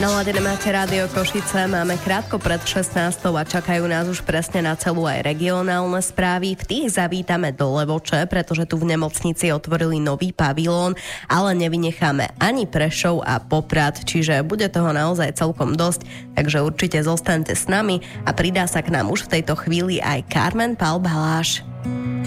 Naladené máte Rádio Košice, máme krátko pred 16. a čakajú nás už presne na celú aj regionálne správy. V tých zavítame do Levoče, pretože tu v nemocnici otvorili nový pavilón, ale nevynecháme ani Prešov a Poprad, čiže bude toho naozaj celkom dosť, takže určite zostaňte s nami a pridá sa k nám už v tejto chvíli aj Carmen Pál Baláš.